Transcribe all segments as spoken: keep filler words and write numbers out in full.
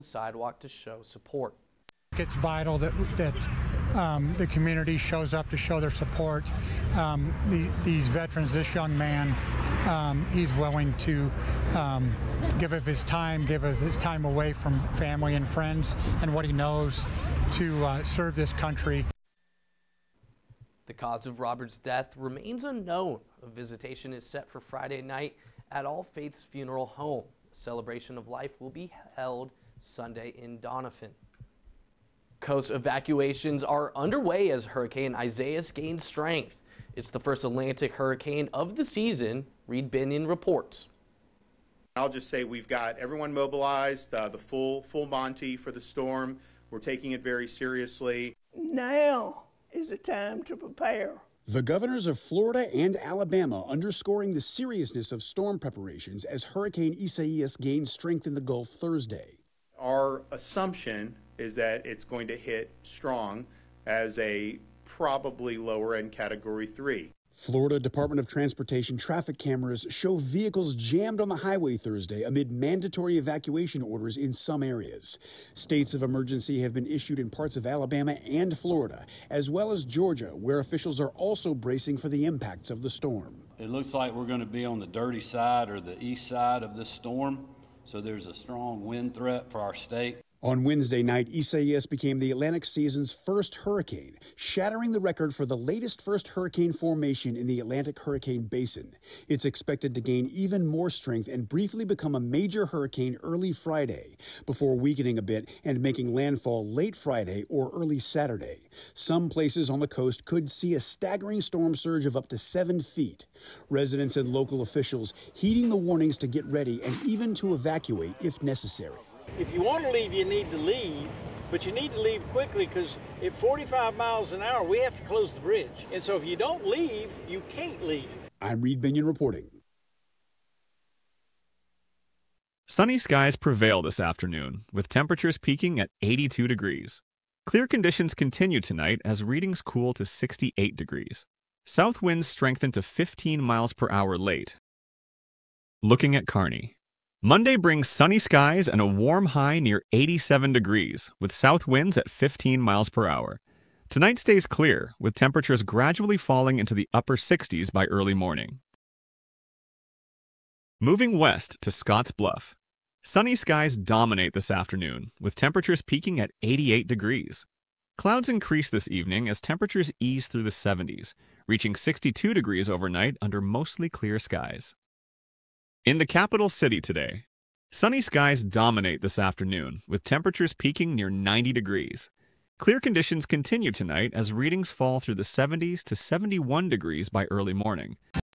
sidewalk to show support. It's vital that that um, the community shows up to show their support. Um, the, these veterans, this young man, um, he's willing to um, give of his time, give of his time away from family and friends and what he knows to uh, serve this country. The cause of Robert's death remains unknown. A visitation is set for Friday night at All Faiths Funeral Home. A celebration of life will be held Sunday in Doniphan. Coast evacuations are underway as Hurricane Isaias gains strength. It's the first Atlantic hurricane of the season. Reed Binion reports. I'll just say we've got everyone mobilized, uh, the full full Monty for the storm. We're taking it very seriously. Now is the time to prepare. The governors of Florida and Alabama underscoring the seriousness of storm preparations as Hurricane Isaias gains strength in the Gulf Thursday. Our assumption is that it's going to hit strong as a probably lower end category three. Florida Department of Transportation traffic cameras show vehicles jammed on the highway Thursday amid mandatory evacuation orders in some areas. States of emergency have been issued in parts of Alabama and Florida, as well as Georgia, where officials are also bracing for the impacts of the storm. It looks like we're going to be on the dirty side or the east side of this storm, so there's a strong wind threat for our state. On Wednesday night, Isaias became the Atlantic season's first hurricane, shattering the record for the latest first hurricane formation in the Atlantic Hurricane Basin. It's expected to gain even more strength and briefly become a major hurricane early Friday, before weakening a bit and making landfall late Friday or early Saturday. Some places on the coast could see a staggering storm surge of up to seven feet. Residents and local officials heeding the warnings to get ready and even to evacuate if necessary. If you want to leave, you need to leave, but you need to leave quickly because at forty-five miles an hour, we have to close the bridge. And so if you don't leave, you can't leave. I'm Reed Binion reporting. Sunny skies prevail this afternoon, with temperatures peaking at eighty-two degrees. Clear conditions continue tonight as readings cool to sixty-eight degrees. South winds strengthen to fifteen miles per hour late. Looking at Kearney. Monday brings sunny skies and a warm high near eighty-seven degrees, with south winds at fifteen miles per hour. Tonight stays clear, with temperatures gradually falling into the upper sixties by early morning. Moving west to Scotts Bluff. Sunny skies dominate this afternoon, with temperatures peaking at eighty-eight degrees. Clouds increase this evening as temperatures ease through the seventies, reaching sixty-two degrees overnight under mostly clear skies. In the capital city today, sunny skies dominate this afternoon, with temperatures peaking near ninety degrees. Clear conditions continue tonight as readings fall through the seventies to seventy-one degrees by early morning.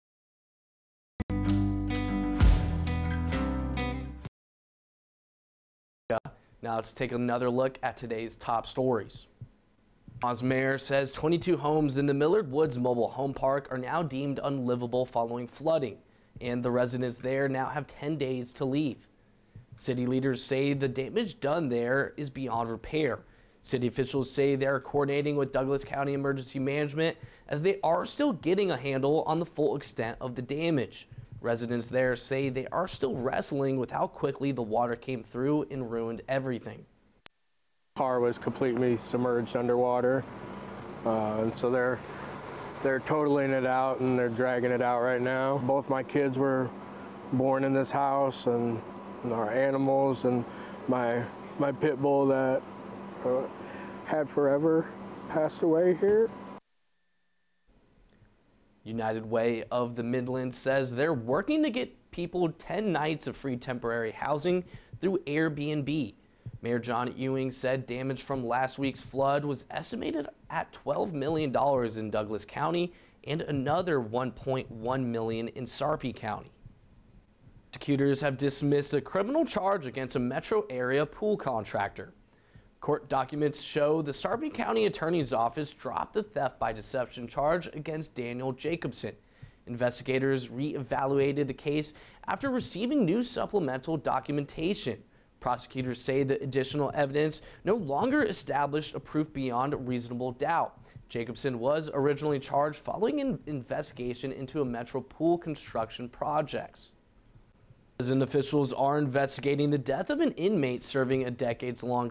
Now let's take another look at today's top stories. Oz Mayor says twenty-two homes in the Millard Woods Mobile Home Park are now deemed unlivable following flooding, and the residents there now have ten days to leave. City leaders say the damage done there is beyond repair. City officials say they're coordinating with Douglas County Emergency Management as they are still getting a handle on the full extent of the damage. Residents there say they are still wrestling with how quickly the water came through and ruined everything. The car was completely submerged underwater, uh, and so they're They're totaling it out and they're dragging it out right now. Both my kids were born in this house, and, and our animals, and my my pit bull that uh, had forever passed away here. United Way of the Midlands says they're working to get people ten nights of free temporary housing through Airbnb. Mayor John Ewing said damage from last week's flood was estimated at twelve million dollars in Douglas County and another one point one million dollars in Sarpy County. Prosecutors have dismissed a criminal charge against a metro area pool contractor. Court documents show the Sarpy County Attorney's Office dropped the theft by deception charge against Daniel Jacobson. Investigators re-evaluated the case after receiving new supplemental documentation. Prosecutors say the additional evidence no longer established a proof beyond reasonable doubt. Jacobson was originally charged following an investigation into a metro pool construction projects. Prison officials are investigating the death of an inmate serving a decades-long